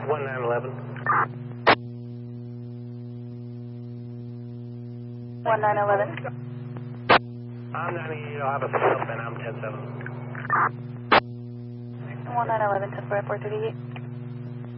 1911. 1911. I'm 98, I'll have a setup and I'm 10-7. 1911, 10-438.